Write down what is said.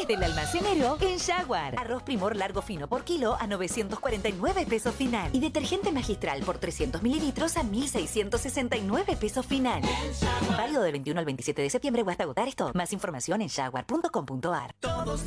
desde el almacenero en Jaguar. Arroz Primor largo fino por kilo a 949 pesos final. Y detergente Magistral por 300 mililitros a 1.669 pesos final. Válido del 21 al 27 de septiembre o hasta agotar esto. Más información en jaguar.com.ar.